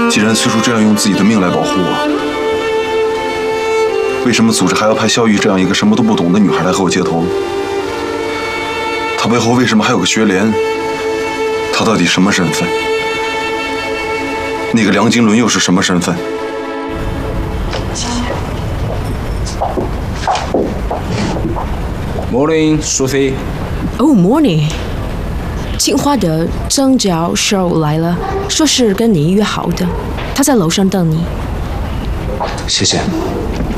既然崔叔这样用自己的命来保护我，为什么组织还要派萧玉这样一个什么都不懂的女孩来和我接头？她背后为什么还有个薛莲？她到底什么身份？那个梁经纶又是什么身份？ Morning, Sophie. Oh, morning. 清华的张教授来了，说是跟你约好的，他在楼上等你。 谢谢。